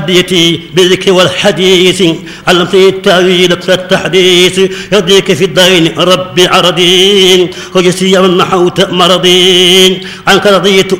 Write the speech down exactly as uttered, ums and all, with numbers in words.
هديتي بالذكر والحديث علمتني التأويل التحديث يرضيك في الدين ربي عرضين وجسيا من محوت مرضين عنك رضيت